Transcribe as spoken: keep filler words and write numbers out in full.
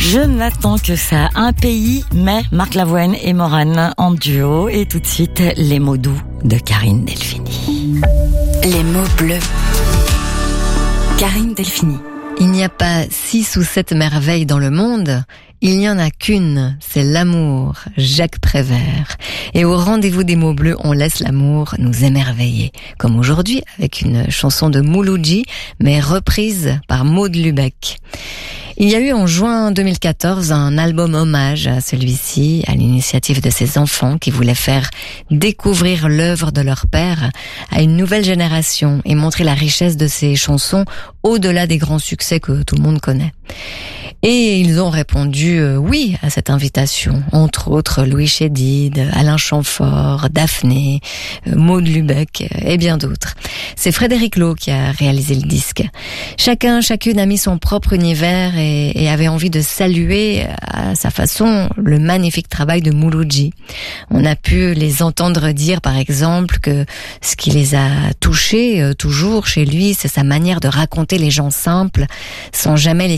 Je n'attends que ça. Un pays, mais Marc Lavoine et Morane en duo. Et tout de suite, les mots doux de Karine Delphini. Les mots bleus. Karine Delphini. Il n'y a pas six ou sept merveilles dans le monde, il n'y en a qu'une, c'est l'amour, Jacques Prévert. Et au rendez-vous des mots bleus, on laisse l'amour nous émerveiller. Comme aujourd'hui, avec une chanson de Mouloudji, mais reprise par Maud Lubeck. Il y a eu en juin deux mille quatorze un album hommage à celui-ci, à l'initiative de ses enfants qui voulaient faire découvrir l'œuvre de leur père à une nouvelle génération et montrer la richesse de ses chansons au-delà des grands succès que tout le monde connaît. Et ils ont répondu euh, oui à cette invitation, entre autres Louis Chédid, Alain Chamfort, Daphné, euh, Maud Lubeck euh, et bien d'autres. C'est Frédéric Lowe qui a réalisé le disque. Chacun, chacune a mis son propre univers et, et avait envie de saluer à sa façon le magnifique travail de Mouloudji. On a pu les entendre dire par exemple que ce qui les a touchés euh, toujours chez lui, c'est sa manière de raconter les gens simples sans jamais les